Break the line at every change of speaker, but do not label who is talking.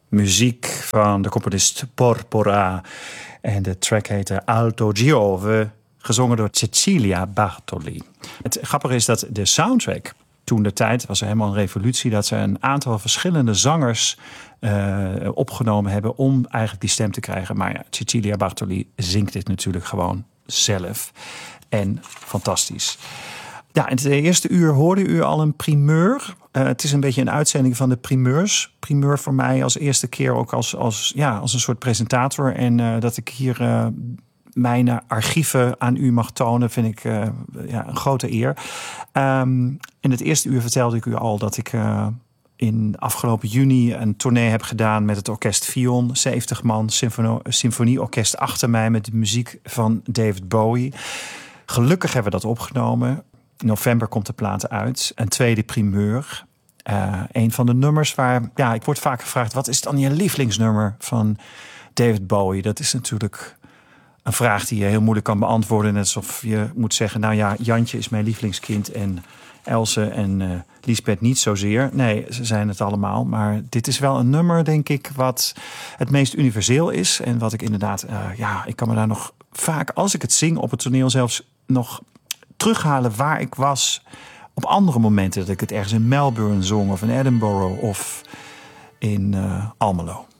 muziek van de componist Porpora. En de track heette Alto Giove, gezongen door Cecilia Bartoli. Het grappige is dat de soundtrack, toen de tijd was er helemaal een revolutie, dat ze een aantal verschillende zangers opgenomen hebben om eigenlijk die stem te krijgen. Maar ja, Cecilia Bartoli zingt dit natuurlijk gewoon zelf. En fantastisch. Ja, in het eerste uur hoorde u al een primeur. Het is een beetje een uitzending van de primeurs. Primeur voor mij als eerste keer ook als een soort presentator. En dat ik hier mijn archieven aan u mag tonen, vind ik een grote eer. In het eerste uur vertelde ik u al dat ik in afgelopen juni een tournee heb gedaan met het orkest Fion. 70 man, symfonieorkest achter mij met de muziek van David Bowie. Gelukkig hebben we dat opgenomen. In november komt de plaat uit. Een tweede primeur. Een van de nummers waar... Ja, ik word vaak gevraagd, wat is dan je lievelingsnummer van David Bowie? Dat is natuurlijk een vraag die je heel moeilijk kan beantwoorden. Net alsof je moet zeggen, nou ja, Jantje is mijn lievelingskind en Else en Lisbeth niet zozeer. Nee, ze zijn het allemaal. Maar dit is wel een nummer, denk ik, wat het meest universeel is. En wat ik inderdaad, ik kan me daar nog vaak, als ik het zing op het toneel zelfs, nog terughalen waar ik was op andere momenten. Dat ik het ergens in Melbourne zong of in Edinburgh of in Almelo.